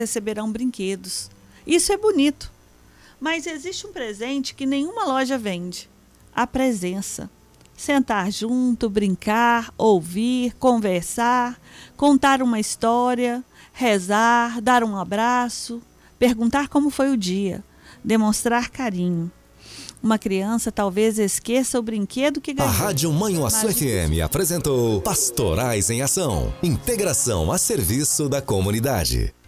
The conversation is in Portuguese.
receberão brinquedos. Isso é bonito. Mas existe um presente que nenhuma loja vende: a presença. Sentar junto, brincar, ouvir, conversar, contar uma história, rezar, dar um abraço, perguntar como foi o dia, demonstrar carinho. Uma criança talvez esqueça o brinquedo que ganhou. A Rádio Manhuaçu FM apresentou Pastorais em Ação. Integração a serviço da comunidade.